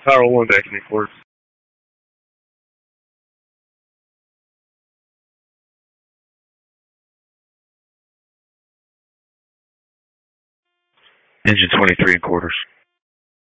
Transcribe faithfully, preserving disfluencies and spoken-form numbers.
Power one back in the quarters. Engine twenty-three and quarters.